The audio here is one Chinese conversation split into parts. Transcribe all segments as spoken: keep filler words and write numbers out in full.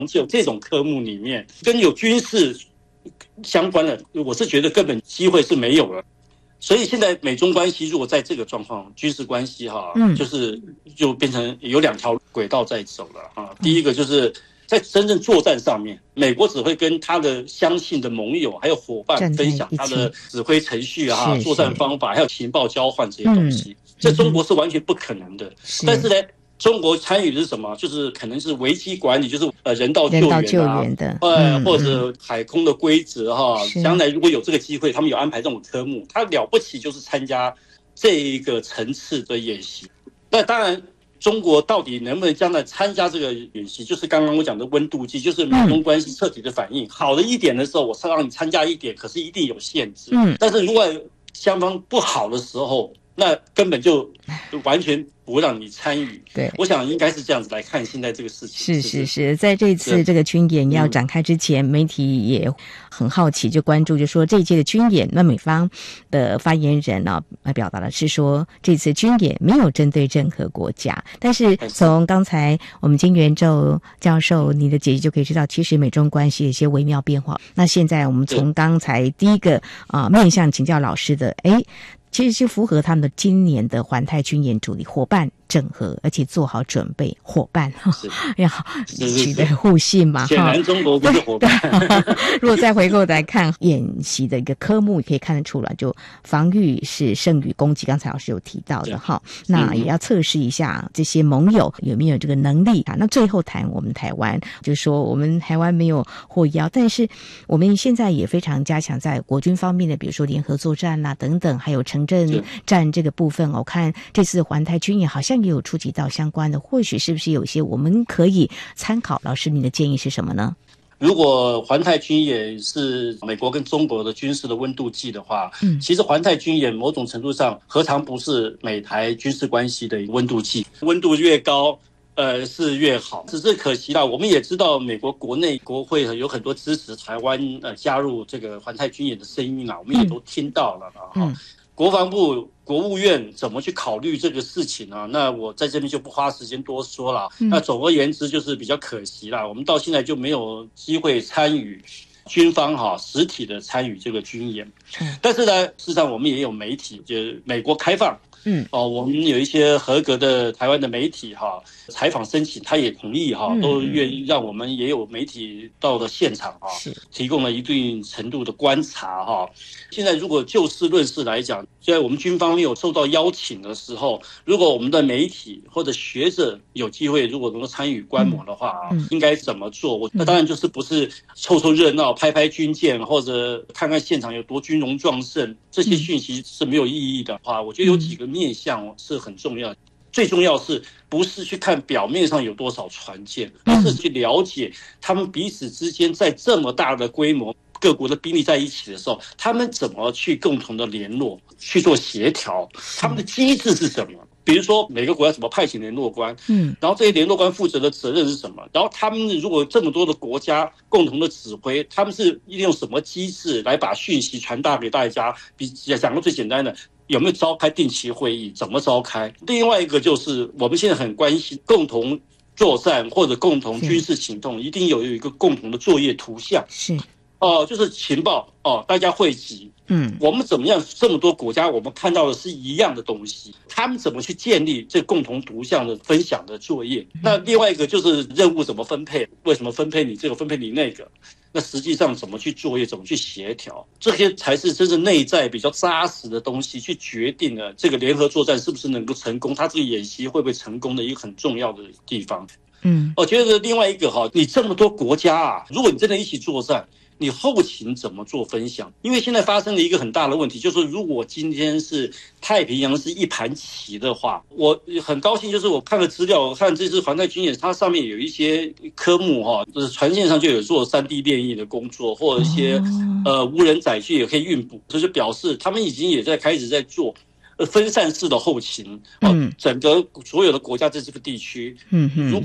只有这种科目里面跟有军事相关的，我是觉得根本机会是没有了。所以现在美中关系如果在这个状况，军事关系哈，嗯，就是就变成有两条轨道在走了啊。第一个就是在真正作战上面，美国只会跟他的相信的盟友还有伙伴分享他的指挥程序啊、作战方法，还有情报交换这些东西。嗯，这中国是完全不可能的。但是呢，中国参与的是什么？就是可能是危机管理，就是呃人道救援啊，人道救援的，呃、嗯、或者海空的规则哈。将来如果有这个机会，他们有安排这种科目，他了不起就是参加这一个层次的演习。那当然，中国到底能不能将来参加这个演习，就是刚刚我讲的温度计，就是美中关系彻底的反应。嗯、好的一点的时候，我让你参加一点，可是一定有限制。嗯，但是如果双方不好的时候，那根本就完全不让你参与。对，我想应该是这样子来看现在这个事情。 是是是，在这次这个军演要展开之前，媒体也很好奇，就关注，就说这一届的军演，那美方的发言人呢、啊，表达的是说这次军演没有针对任何国家，但是从刚才我们金元宙教授你的解析就可以知道，其实美中关系有一些微妙变化。那现在我们从刚才第一个啊、呃、面向请教老师的，哎。其实是符合他们的今年的环太军演主题，伙伴整合，而且做好准备，伙伴要取得互信嘛。 显然中国不是伙伴。 如果再回过来看演习的一个科目，也可以看得出来，就防御是胜于攻击。刚才老师有提到的哈，那也要测试一下这些盟友有没有这个能力啊。那最后谈我们台湾，就是说我们台湾没有获邀，但是我们现在也非常加强在国军方面的，比如说联合作战啦、啊、等等，还有城镇战这个部分。我看这次环太军演好像也有触及到相关的，或许是不是有些我们可以参考？老师，你的建议是什么呢？ 如果环太军演是美国跟中国的军事的温度计的话，嗯，其实环太军演某种程度上何尝不是美台军事关系的温度计？温度越高，呃，是越好。只是可惜啦，我们也知道美国国内国会有很多支持台湾呃加入这个环太军演的声音啊，我们也都听到了啊。嗯嗯，国防部、国务院怎么去考虑这个事情呢？那我在这边就不花时间多说了。嗯、那总而言之，就是比较可惜啦，我们到现在就没有机会参与军方哈实体的参与这个军演。嗯、但是呢，事实上我们也有媒体，就是美国开放。嗯，哦，我们有一些合格的台湾的媒体哈，采访申请他也同意哈，都愿意让我们也有媒体到了现场哈，提供了一定程度的观察哈。现在如果就事论事来讲，在我们军方没有受到邀请的时候，如果我们的媒体或者学者有机会，如果能够参与观摩的话啊，嗯、应该怎么做？我那当然就是不是凑凑热闹、拍拍军舰，或者看看现场有多军容壮盛，这些讯息是没有意义的话，我觉得有几个面向是很重要的。最重要是不是去看表面上有多少船舰，而是去了解他们彼此之间在这么大的规模各国的兵力在一起的时候，他们怎么去共同的联络，去做协调，他们的机制是什么？比如说每个国家怎么派遣联络官，嗯，然后这些联络官负责的责任是什么？然后他们如果这么多的国家共同的指挥，他们是利用什么机制来把讯息传达给大家？比讲个最简单的，有没有召开定期会议？怎么召开？另外一个就是我们现在很关心共同作战或者共同军事行动，一定有一个共同的作业图像。是。哦、呃，就是情报哦、呃，大家汇集。嗯，我们怎么样？这么多国家，我们看到的是一样的东西，他们怎么去建立这共同图像的分享的作业？那另外一个就是任务怎么分配？为什么分配你这个，分配你那个？那实际上怎么去作业，怎么去协调？这些才是真正内在比较扎实的东西，去决定了这个联合作战是不是能够成功，它这个演习会不会成功的一个很重要的地方。嗯，我觉得另外一个哈，你这么多国家啊，如果你真的一起作战，你后勤怎么做分享？因为现在发生了一个很大的问题，就是如果今天是太平洋是一盘棋的话，我很高兴，就是我看了资料，我看这次环太军演，它上面有一些科目哈，就是船舰上就有做 三 D 列印的工作，或者一些呃无人载具也可以运补，这就表示他们已经也在开始在做分散式的后勤。嗯，整个所有的国家在这个地区，嗯，如果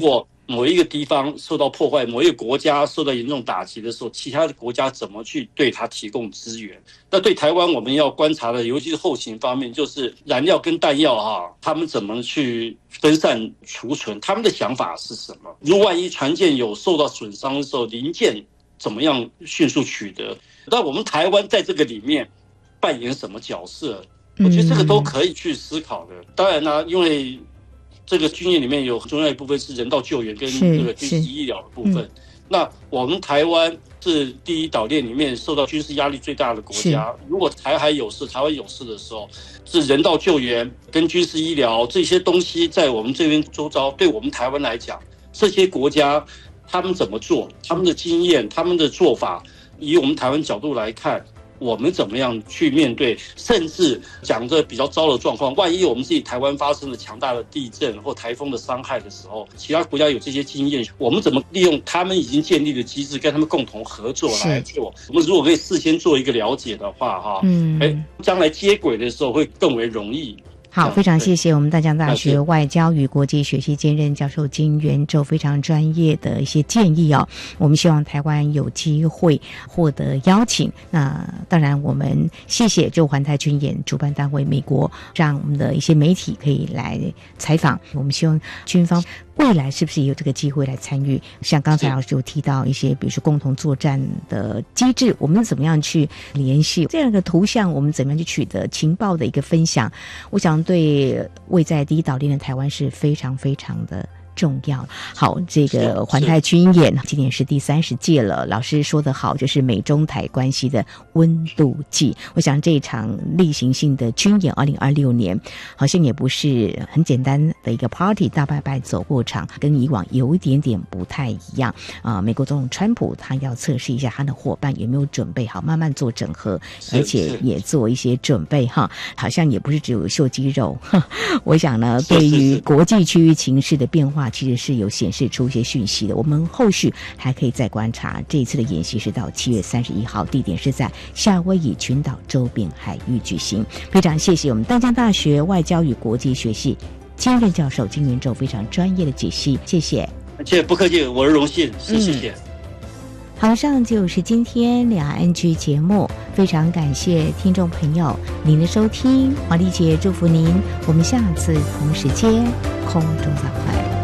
某一个地方受到破坏，某一个国家受到严重打击的时候，其他的国家怎么去对它提供资源？那对台湾我们要观察的，尤其是后勤方面，就是燃料跟弹药啊，他们怎么去分散储存？他们的想法是什么？如果万一船舰有受到损伤的时候，零件怎么样迅速取得？那我们台湾在这个里面扮演什么角色？我觉得这个都可以去思考的。当然呢，因为这个军演里面有很重要一部分是人道救援跟这个军事医疗的部分。嗯、那我们台湾是第一岛链里面受到军事压力最大的国家。如果台海有事、台湾有事的时候，是人道救援跟军事医疗这些东西在我们这边周遭，对我们台湾来讲，这些国家他们怎么做，他们的经验、他们的做法，以我们台湾角度来看。我们怎么样去面对，甚至讲这比较糟的状况，万一我们自己台湾发生了强大的地震或台风的伤害的时候，其他国家有这些经验，我们怎么利用他们已经建立的机制，跟他们共同合作来做？我们如果可以事先做一个了解的话，哈，嗯，哎，将来接轨的时候会更为容易。 好，非常谢谢我们淡江大学外交与国际学系兼任教授金元宙非常专业的一些建议哦。我们希望台湾有机会获得邀请。那当然，我们谢谢就环台军演主办单位美国，让我们的一些媒体可以来采访。我们希望军方未来是不是也有这个机会来参与？像刚才老师有提到一些，比如说共同作战的机制，我们怎么样去联系这样的图像？我们怎么样去取得情报的一个分享？我想对位在第一岛链的台湾是非常非常的重要。好，这个环台军演今年是第三十届了。老师说得好，就是美中台关系的温度计。我想这一场例行性的军演，二零二六年好像也不是很简单的一个 party 大拜拜走过场，跟以往有一点点不太一样啊、呃。美国总统川普他要测试一下他的伙伴有没有准备好，慢慢做整合，而且也做一些准备哈。好像也不是只有秀肌肉。我想呢，对于国际区域情势的变化，其实是有显示出一些讯息的。我们后续还可以再观察。这一次的演习是到七月三十一号，地点是在夏威夷群岛周边海域举行。非常谢谢我们淡江大学外交与国际学系兼任教授金元宙非常专业的解析，谢谢。 谢谢，不客气，我的荣幸，谢谢。嗯好，以上就是今天两岸居节目，非常感谢听众朋友您的收听，黄丽姐祝福您，我们下次同时间空中再会。